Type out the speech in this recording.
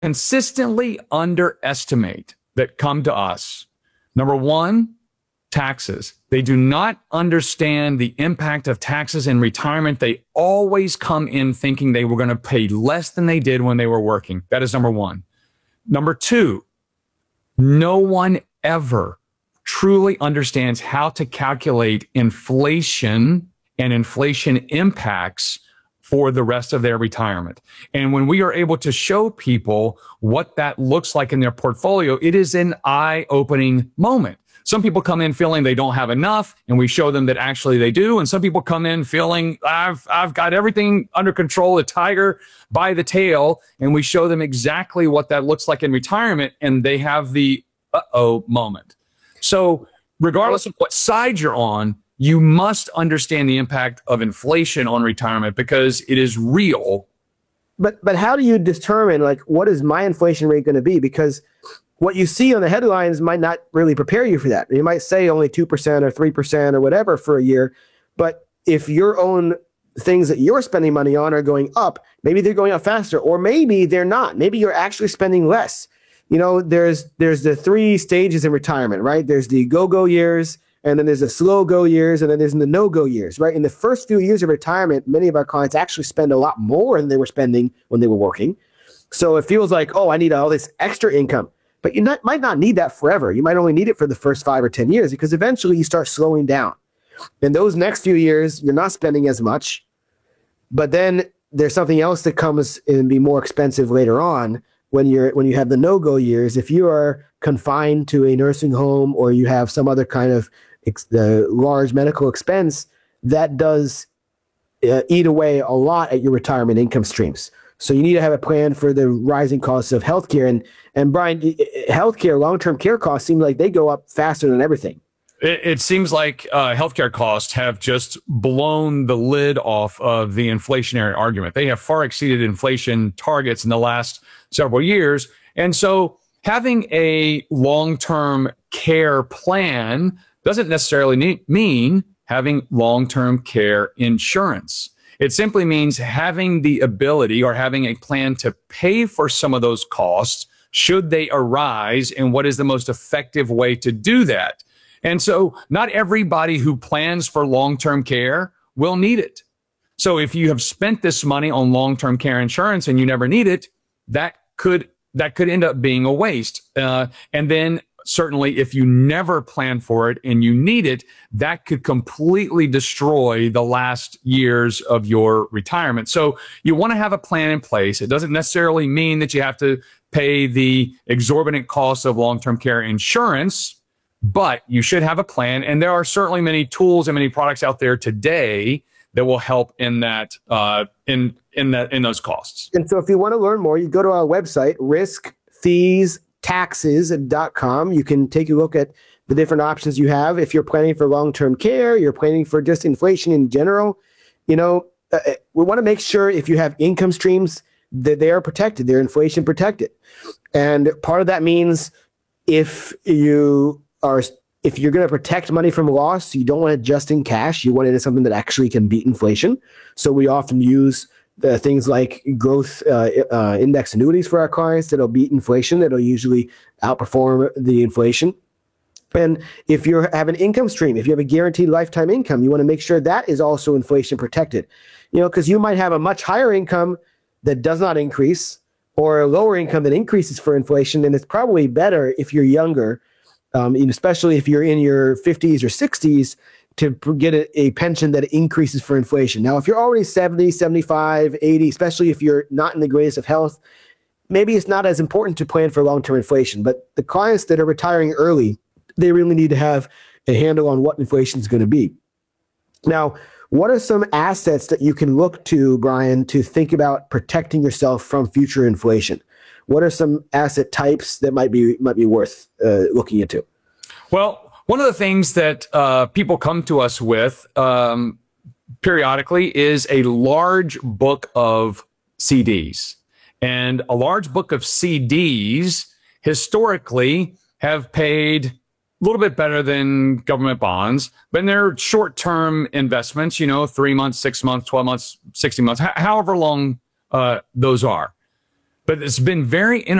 consistently underestimate that come to us. Number one, taxes. They do not understand the impact of taxes in retirement. They always come in thinking they were going to pay less than they did when they were working. That is number one. Number two, no one ever truly understands how to calculate inflation and inflation impacts for the rest of their retirement. And when we are able to show people what that looks like in their portfolio, it is an eye-opening moment. Some people come in feeling they don't have enough, and we show them that actually they do. And some people come in feeling I've got everything under control, the tiger by the tail, and we show them exactly what that looks like in retirement, and they have the uh-oh moment. So regardless of what side you're on, you must understand the impact of inflation on retirement because it is real. But how do you determine, like, what is my inflation rate going to be? Because what you see on the headlines might not really prepare you for that. You might say only 2% or 3% or whatever for a year. But if your own things that you're spending money on are going up, maybe they're going up faster, or maybe they're not. Maybe you're actually spending less. You know, there's the 3 stages in retirement, right? There's the go-go years, and then there's the slow-go years, and then there's the no-go years, right? In the first few years of retirement, many of our clients actually spend a lot more than they were spending when they were working. So it feels like, oh, I need all this extra income. But you might not need that forever. You might only need it for the first 5 or 10 years because eventually you start slowing down. In those next few years, you're not spending as much. But then there's something else that comes and be more expensive later on when you have the no-go years. If you are confined to a nursing home or you have some other kind of large medical expense, that does eat away a lot at your retirement income streams. So you need to have a plan for the rising costs of healthcare. And Brian, healthcare, long-term care costs seem like they go up faster than everything. It seems like healthcare costs have just blown the lid off of the inflationary argument. They have far exceeded inflation targets in the last several years. And so having a long-term care plan doesn't necessarily mean having long-term care insurance. It simply means having the ability or having a plan to pay for some of those costs should they arise, and what is the most effective way to do that. And so not everybody who plans for long-term care will need it. So if you have spent this money on long-term care insurance and you never need it, that could end up being a waste. And then certainly if you never plan for it and you need it, that could completely destroy the last years of your retirement. So you want to have a plan in place. It doesn't necessarily mean that you have to pay the exorbitant costs of long-term care insurance, but you should have a plan. And there are certainly many tools and many products out there today that will help in that, in those costs. And so if you want to learn more, you go to our website, riskfeestaxes.com. You can take a look at the different options you have. If you're planning for long-term care, you're planning for just inflation in general, we want to make sure if you have income streams that they are protected, they're inflation protected. And part of that means if you're going to protect money from loss, you don't want it just in cash. You want it as something that actually can beat inflation. So we often use things like growth index annuities for our clients that'll beat inflation, that'll usually outperform the inflation. And if you have an income stream, if you have a guaranteed lifetime income, you want to make sure that is also inflation protected. Because you might have a much higher income that does not increase or a lower income that increases for inflation. And it's probably better if you're younger, especially if you're in your 50s or 60s, to get a pension that increases for inflation. Now, if you're already 70, 75, 80, especially if you're not in the greatest of health, maybe it's not as important to plan for long-term inflation. But the clients that are retiring early, they really need to have a handle on what inflation is going to be. Now, what are some assets that you can look to, Brian, to think about protecting yourself from future inflation? What are some asset types that might be worth looking into? Well, one of the things that people come to us with periodically is a large book of CDs. And a large book of CDs historically have paid a little bit better than government bonds, but they're short-term investments, 3 months, 6 months, 12 months, 60 months, however long those are. but it's been very